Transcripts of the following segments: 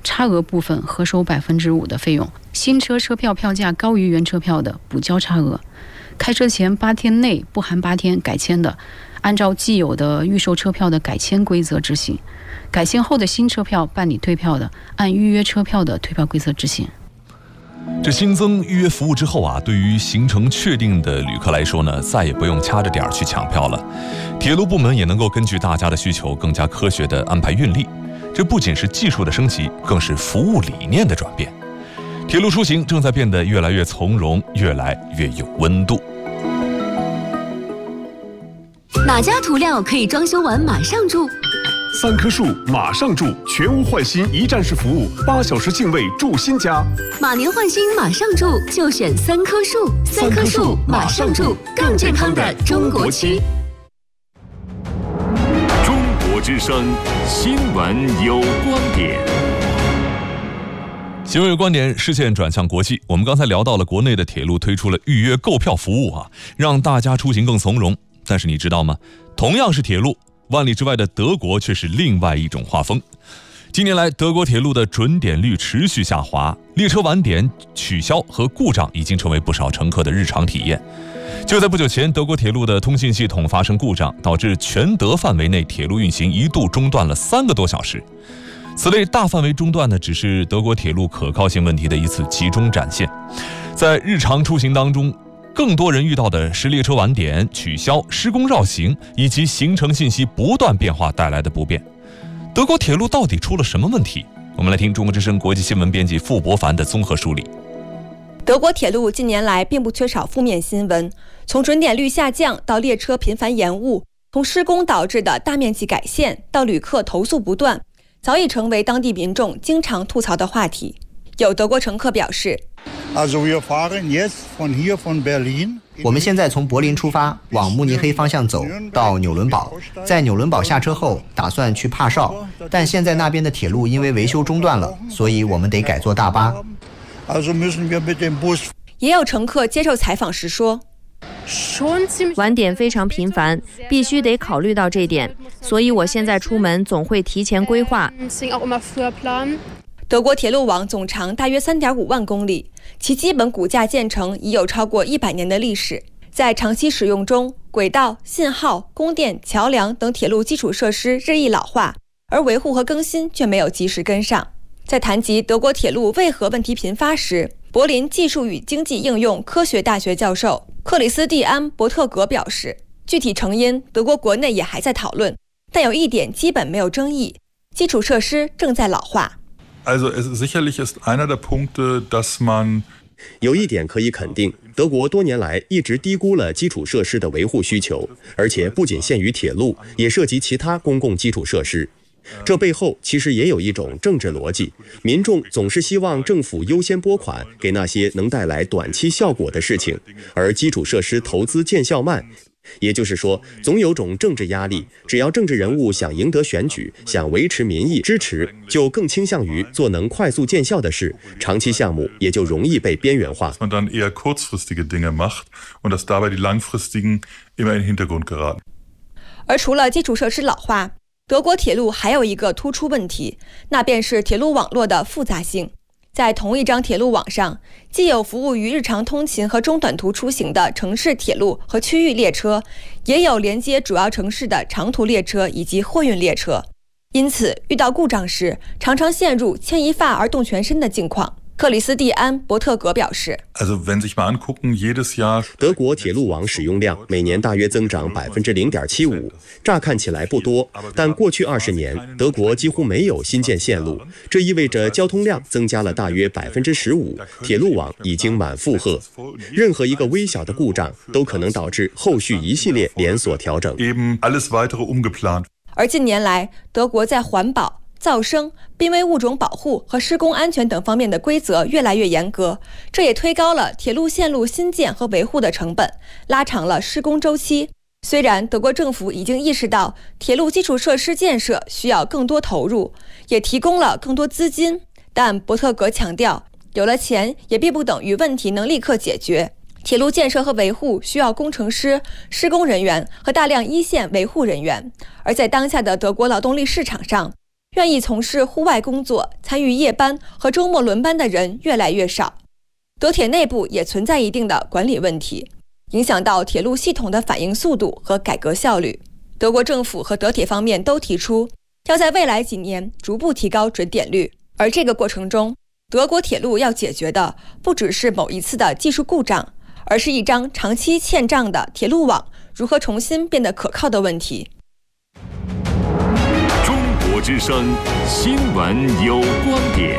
差额部分核收5%的费用。新车车票票价高于原车票的，补交差额。开车前8天内不含8天改签的，按照既有的预售车票的改签规则执行；改签后的新车票办理退票的，按预约车票的退票规则执行。 这新增预约服务之后啊，对于行程确定的旅客来说呢，再也不用掐着点去抢票了。铁路部门也能够根据大家的需求，更加科学地安排运力。这不仅是技术的升级，更是服务理念的转变。铁路出行正在变得越来越从容，越来越有温度。 哪家涂料可以装修完马上住 ？3棵树马上住，全屋换新一站式服务，8小时净位住新家。 马年换新马上住，就选3棵树。3棵树马上住，更健康的中国区。 中国之声，新闻有观点。 新闻有观点，视线转向国际。我们刚才聊到了国内的铁路推出了预约购票服务啊，让大家出行更从容。但是你知道吗？同样是铁路，万里之外的德国却是另外一种画风。近年来，德国铁路的准点率持续下滑，列车晚点、取消和故障已经成为不少乘客的日常体验。就在不久前，德国铁路的通信系统发生故障，导致全德范围内铁路运行一度中断了3个多小时。此类大范围中断呢，只是德国铁路可靠性问题的一次集中展现。在日常出行当中，更多人遇到的是列车晚点、取消、施工绕行以及行程信息不断变化带来的不便。德国铁路到底出了什么问题？我们来听中国之声国际新闻编辑傅博凡的综合梳理。 德国铁路近年来并不缺少负面新闻，从准点率下降到列车频繁延误，从施工导致的大面积改线到旅客投诉不断，早已成为当地民众经常吐槽的话题。有德国乘客表示， 我们现在从柏林出发，往慕尼黑方向走，到纽伦堡。在纽伦堡下车后，打算去帕绍，但现在那边的铁路因为维修中断了，所以我们得改坐大巴。 也有乘客接受采访时说， 晚点非常频繁，必须得考虑到这点，所以我现在出门总会提前规划。 德国铁路网总长大约3.5万公里，其基本骨架建成已有超过100年的历史。在长期使用中，轨道、信号、供电、桥梁等铁路基础设施日益老化，而维护和更新却没有及时跟上。在谈及德国铁路为何问题频发时，柏林技术与经济应用科学大学教授克里斯蒂安·伯特格表示，具体成因德国国内也还在讨论，但有一点基本没有争议，基础设施正在老化。 有一点可以肯定，德国多年来一直低估了基础设施的维护需求，而且不仅限于铁路，也涉及其他公共基础设施。这背后其实也有一种政治逻辑，民众总是希望政府优先拨款给那些能带来短期效果的事情，而基础设施投资见效慢。也就是说，总有种政治压力，只要政治人物想赢得选举，想维持民意支持，就更倾向于做能快速见效的事，长期项目也就容易被边缘化。 而除了基础设施老化，德国铁路还有一个突出问题，那便是铁路网络的复杂性。在同一张铁路网上，既有服务于日常通勤和中短途出行的城市铁路和区域列车，也有连接主要城市的长途列车以及货运列车。因此，遇到故障时，常常陷入牵一发而动全身的境况。克里斯蒂安·伯特格表示， 德国铁路网使用量每年大约增长0.75%，乍看起来不多，但过去20年，德国几乎没有新建线路，这意味着交通量增加了大约15%，铁路网已经满负荷。任何一个微小的故障都可能导致后续一系列连锁调整。 而近年来，德国在环保、噪声、濒危物种保护和施工安全等方面的规则越来越严格，这也推高了铁路线路新建和维护的成本，拉长了施工周期。虽然德国政府已经意识到铁路基础设施建设需要更多投入，也提供了更多资金，但伯特格强调，有了钱也并不等于问题能立刻解决。铁路建设和维护需要工程师、施工人员和大量一线维护人员，而在当下的德国劳动力市场上， 愿意从事户外工作、参与夜班和周末轮班的人越来越少。德铁内部也存在一定的管理问题，影响到铁路系统的反应速度和改革效率。德国政府和德铁方面都提出，要在未来几年逐步提高准点率，而这个过程中，德国铁路要解决的不只是某一次的技术故障，而是一张长期欠账的铁路网如何重新变得可靠的问题。 中国之声新闻有观点。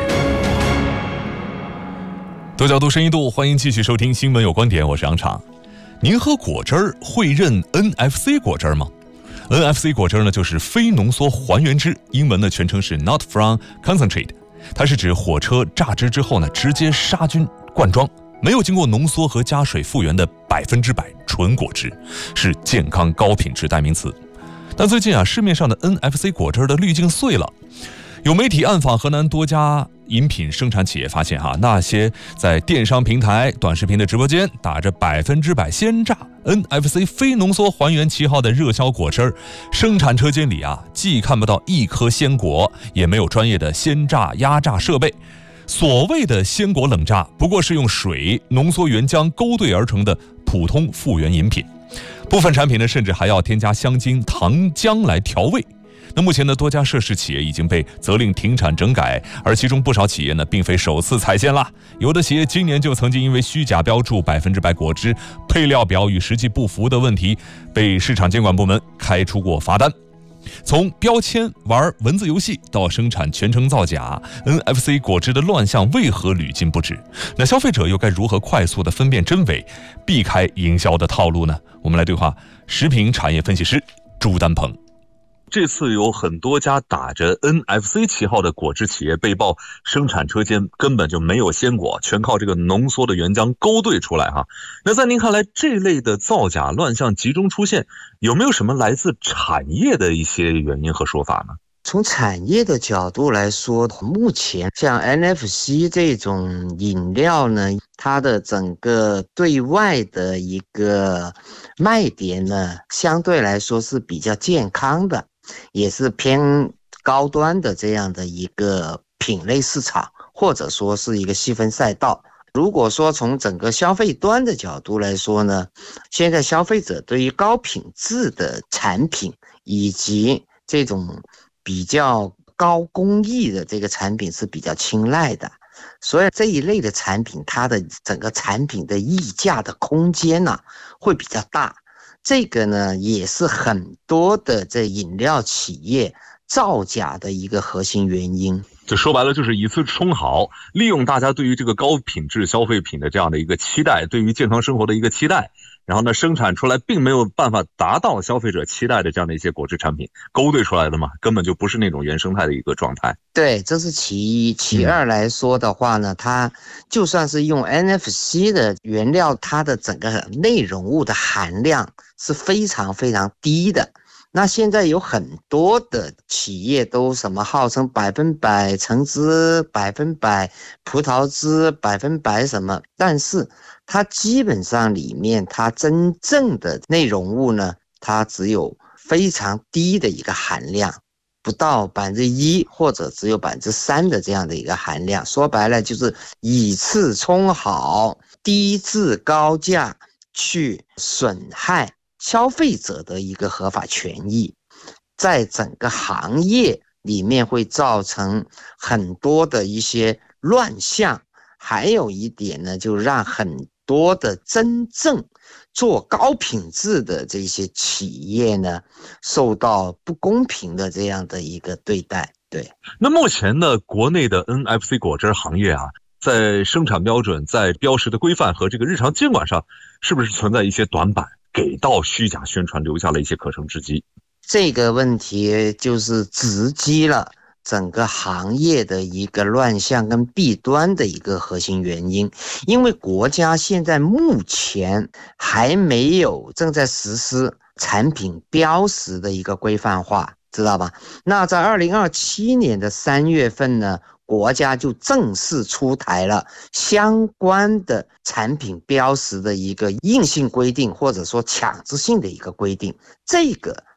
多角度深一度，欢迎继续收听新闻有观点，我是杨昶。您喝果汁儿会认 NFC 果汁吗？ NFC 果汁呢，就是非浓缩还原汁，英文的全称是 Not From Concentrate， 它是指火车榨汁之后呢，直接杀菌灌装，没有经过浓缩和加水复原的100%纯果汁，是健康高品质代名词。但最近市面上的 NFC 果汁的滤镜碎了，有媒体暗访河南多家饮品生产企业，发现那些在电商平台、短视频的直播间打着100%鲜榨 NFC 非浓缩还原旗号的热销果汁，生产车间里既看不到一颗鲜果，也没有专业的鲜榨压榨设备。所谓的鲜果冷榨，不过是用水、浓缩原浆勾兑而成的普通复原饮品。部分产品呢，甚至还要添加香精、糖浆来调味。那目前呢，多家涉事企业已经被责令停产整改，而其中不少企业呢，并非首次踩线啦。有的企业今年就曾经因为虚假标注100%果汁配料表与实际不符的问题，被市场监管部门开出过罚单。从标签玩文字游戏到生产全程造假， NFC 果汁的乱象为何屡禁不止？那消费者又该如何快速的分辨真伪，避开营销的套路呢？我们来对话食品产业分析师朱丹鹏。这次有很多家打着 NFC 旗号的果汁企业被曝生产车间根本就没有鲜果，全靠这个浓缩的原浆勾兑出来那在您看来，这类的造假乱象集中出现，有没有什么来自产业的一些原因和说法呢？ 从产业的角度来说，目前像 NFC 这种饮料呢，它的整个对外的一个卖点呢，相对来说是比较健康的，也是偏高端的这样的一个品类市场，或者说是一个细分赛道。如果说从整个消费端的角度来说呢，现在消费者对于高品质的产品以及这种比较高工艺的这个产品是比较青睐的，所以这一类的产品，它的整个产品的溢价的空间呢，会比较大。这个呢，也是很多的这饮料企业造假的一个核心原因。 就说白了，就是以次充好，利用大家对于这个高品质消费品的这样的一个期待，对于健康生活的一个期待，然后呢，生产出来并没有办法达到消费者期待的这样的一些果汁产品，勾兑出来的嘛，根本就不是那种原生态的一个状态。 对，这是其一。其二来说的话呢，它就算是用 NFC 的原料，它的整个内容物的含量是非常非常低的。那现在有很多的企业都什么号称100%橙汁、100%葡萄汁、100%什么，但是它基本上里面它真正的内容物呢，它只有非常低的一个含量，不到1%或者只有3%的这样的一个含量。说白了就是以次充好，低质高价去损害消费者的一个合法权益，在整个行业里面会造成很多的一些乱象。还有一点呢，就让很多的真正做高品质的这些企业呢，受到不公平的这样的一个对待。对， 那目前呢，国内的 NFC 果汁行业在生产标准、在标识的规范和这个日常监管上，是不是存在一些短板，给到虚假宣传留下了一些可乘之机？ 这个问题就是直击了整个行业的一个乱象跟弊端的一个核心原因。因为国家现在目前还没有正在实施产品标识的一个规范化，知道吧？那在2027年的3月份呢，国家就正式出台了相关的产品标识的一个硬性规定，或者说强制性的一个规定。这个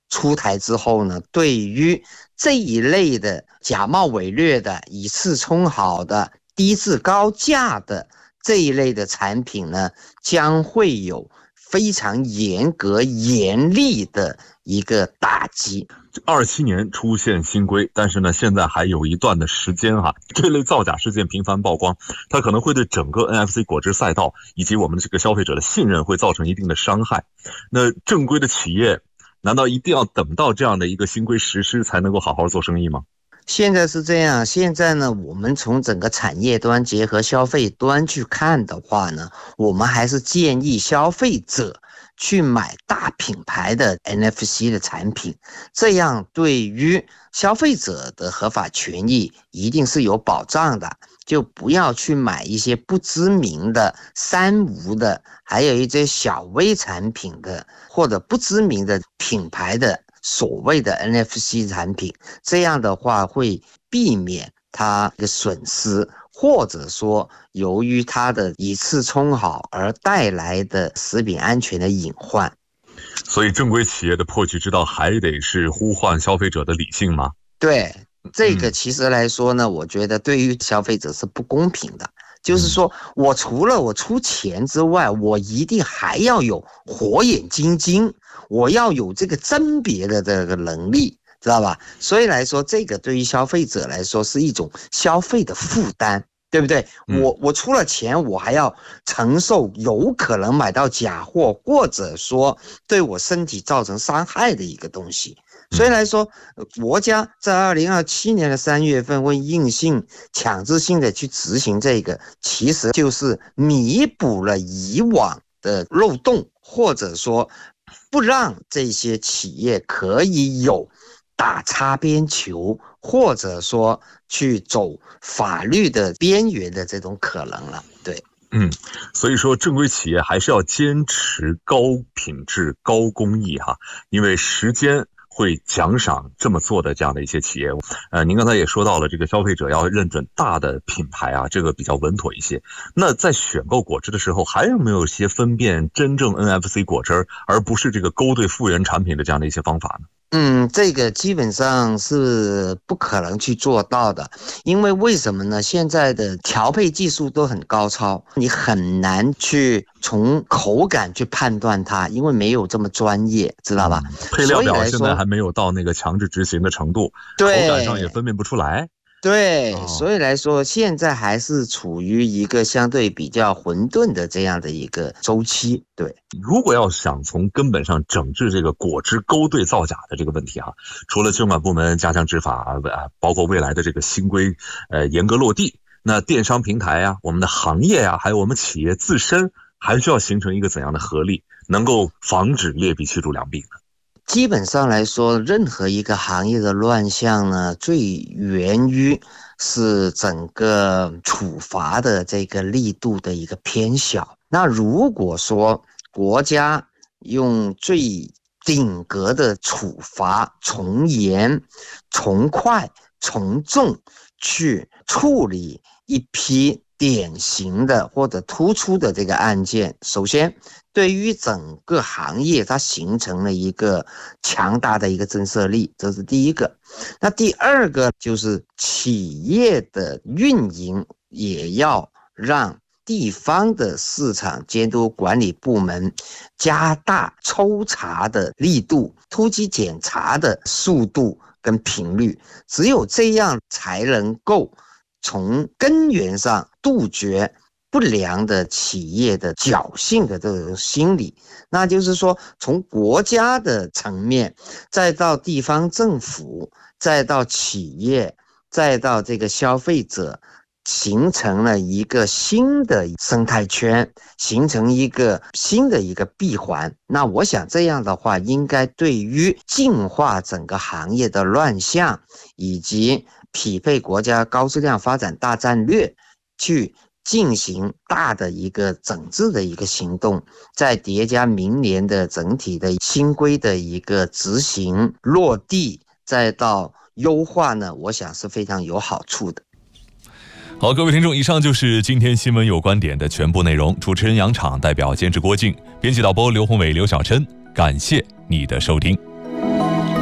出台之后呢，对于这一类的假冒伪劣的、以次充好的、低质高价的这一类的产品呢，将会有非常严格严厉的一个打击。 27年出现新规，但是呢，现在还有一段的时间哈，这类造假事件频繁曝光，它可能会对整个 NFC 果汁赛道以及我们这个消费者的信任会造成一定的伤害。那正规的企业难道一定要等到这样的一个新规实施才能够好好做生意吗？ 现在是这样，现在呢，我们从整个产业端结合消费端去看的话呢，我们还是建议消费者去买大品牌的 NFC 的产品，这样对于消费者的合法权益一定是有保障的，就不要去买一些不知名的三无的，还有一些小微产品的，或者不知名的品牌的所谓的 NFC 产品，这样的话会避免它的损失，或者说由于它的以次充好而带来的食品安全的隐患。 所以正规企业的破局之道还得是呼唤消费者的理性吗？ 对，这个其实来说呢，我觉得对于消费者是不公平的。就是说我除了我出钱之外，我一定还要有火眼金睛，我要有这个甄别的这个能力，知道吧？所以来说，这个对于消费者来说是一种消费的负担，对不对？我出了钱，我还要承受有可能买到假货，或者说对我身体造成伤害的一个东西。所以来说，国家在2027年的3月份会硬性强制性的去执行这个，其实就是弥补了以往的漏洞，或者说不让这些企业可以有打擦边球，或者说去走法律的边缘的这种可能了。对。 所以说正规企业还是要坚持高品质、高工艺哈，因为时间会奖赏这么做的这样的一些企业。您刚才也说到了，这个消费者要认准大的品牌啊，这个比较稳妥一些。那在选购果汁的时候，还有没有一些分辨真正 NFC 果汁而不是这个勾兑复原产品的这样的一些方法呢？ 这个基本上是不可能去做到的，因为为什么呢？现在的调配技术都很高超，你很难去从口感去判断它，因为没有这么专业，知道吧？ 配料表现在还没有到那个强制执行的程度， 对， 口感上也分辨不出来。 对，所以来说，现在还是处于一个相对比较混沌的这样的一个周期。对， 如果要想从根本上整治这个果汁勾兑造假的这个问题除了监管部门加强执法包括未来的这个新规严格落地，那电商平台我们的行业还有我们企业自身，还需要形成一个怎样的合力，能够防止劣币驱逐良币呢？ 基本上来说，任何一个行业的乱象呢，最源于是整个处罚的这个力度的一个偏小。那如果说国家用最顶格的处罚，从严、从快、从重去处理一批典型的或者突出的这个案件，首先对于整个行业它形成了一个强大的一个震慑力，这是第一个。那第二个就是企业的运营也要让地方的市场监督管理部门加大抽查的力度，突击检查的速度跟频率，只有这样才能够从根源上杜绝不良的企业的侥幸的这种心理。那就是说，从国家的层面，再到地方政府，再到企业，再到这个消费者，形成了一个新的生态圈，形成一个新的一个闭环。那我想这样的话，应该对于净化整个行业的乱象，以及匹配国家高质量发展大战略去进行大的一个整治的一个行动，再叠加明年的整体的新规的一个执行落地，再到优化呢，我想是非常有好处的。 好，各位听众，以上就是今天新闻有观点的全部内容。主持人杨昶，代表监制郭靖，编辑导播刘宏伟、刘晓琛，感谢你的收听。